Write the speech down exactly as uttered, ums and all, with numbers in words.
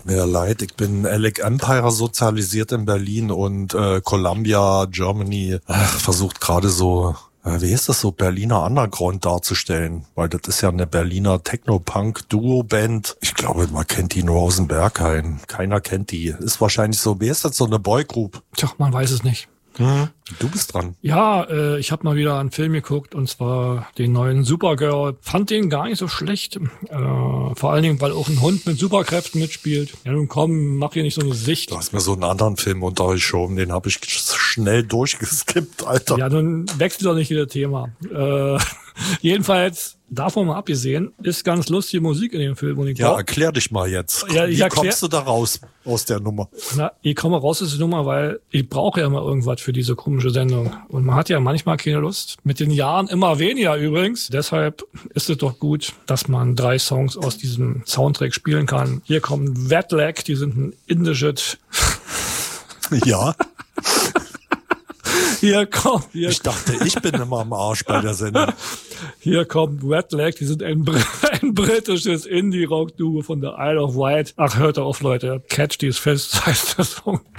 mir leid, ich bin Alec Empire sozialisiert in Berlin und äh, Columbia, Germany, ach, versucht gerade so, äh, wie ist das so, Berliner Underground darzustellen, weil das ist ja eine Berliner Techno-Punk-Duo-Band. Ich glaube, man kennt die nur aus dem Berghain. Keiner kennt die. Ist wahrscheinlich so, wie ist das, so eine Boygroup? Tja, man weiß es nicht. Hm, du bist dran. Ja, äh, ich habe mal wieder einen Film geguckt, und zwar den neuen Supergirl. Fand den gar nicht so schlecht. Äh, vor allen Dingen, weil auch ein Hund mit Superkräften mitspielt. Ja, nun komm, mach hier nicht so eine Sicht. Du hast mir so einen anderen Film untergeschoben, den habe ich schnell durchgeskippt, Alter. Ja, nun wechselt doch nicht wieder Thema. Äh, jedenfalls, davon mal abgesehen, ist ganz lustige Musik in dem Film. Und ich ja, glaub, erklär dich mal jetzt. Ja, ich Wie erklär, kommst du da raus aus der Nummer? Na, ich komme raus aus der Nummer, weil ich brauche ja immer irgendwas für diese komische Sendung. Und man hat ja manchmal keine Lust. Mit den Jahren immer weniger übrigens. Deshalb ist es doch gut, dass man drei Songs aus diesem Soundtrack spielen kann. Hier kommt Wet Leg, die sind ein indisches... Ja. Hier kommt, hier ich dachte, ich bin immer am Arsch bei der Sendung. Hier kommt Wet Leg, die sind ein, Br- ein britisches Indie-Rock-Duo von der Isle of Wight. Ach, hört auf, Leute. Catch dies fest, heißt der Song.